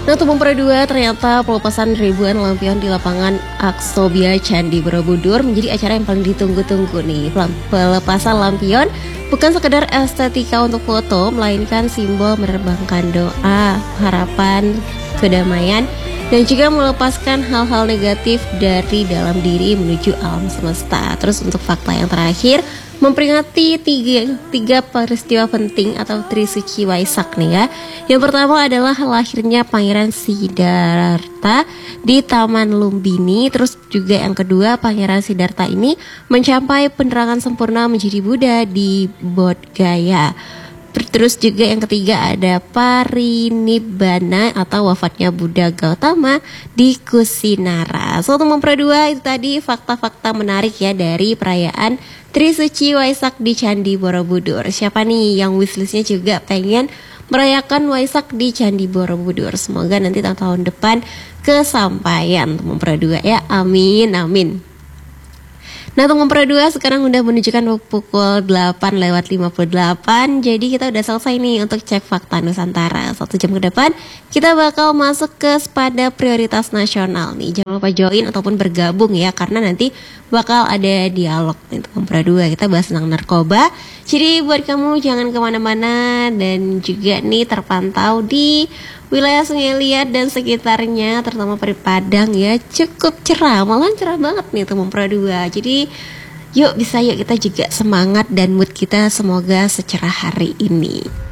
Nah, untuk Pro 2 ternyata pelepasan ribuan lampion di lapangan Aksobia Candi Borobudur menjadi acara yang paling ditunggu-tunggu nih. Pelepasan lampion bukan sekedar estetika untuk foto, melainkan simbol menerbangkan doa, harapan, kedamaian, dan juga melepaskan hal-hal negatif dari dalam diri menuju alam semesta. Terus untuk fakta yang terakhir, memperingati tiga peristiwa penting atau Trisuci Waisak nih ya. Yang pertama adalah lahirnya Pangeran Siddhartha di Taman Lumbini. Terus juga yang kedua, Pangeran Siddhartha ini mencapai penerangan sempurna menjadi Buddha di Bodh Gaya. Terus juga yang ketiga ada Parinibbana atau wafatnya Buddha Gautama di Kusinara. So, untuk Pro 2 itu tadi fakta-fakta menarik ya dari perayaan Trisuci Waisak di Candi Borobudur. Siapa nih yang wishlistnya juga pengen merayakan Waisak di Candi Borobudur? Semoga nanti tahun depan kesampaian untuk Pro 2 ya. Amin, amin. Nah, untuk Pro 2 sekarang udah menunjukkan pukul 8:58. Jadi kita udah selesai nih untuk cek fakta Nusantara. 1 jam ke depan kita bakal masuk ke pada prioritas nasional nih. Jangan lupa join ataupun bergabung ya, karena nanti bakal ada dialog nih untuk Pro 2. Kita bahas tentang narkoba. Jadi buat kamu jangan kemana-mana, dan juga nih terpantau di wilayah Sungai Liat dan sekitarnya, terutama di Padang ya, cukup cerah, malah cerah banget nih tuh Pro 2. Jadi yuk kita juga semangat dan mood kita semoga secerah hari ini.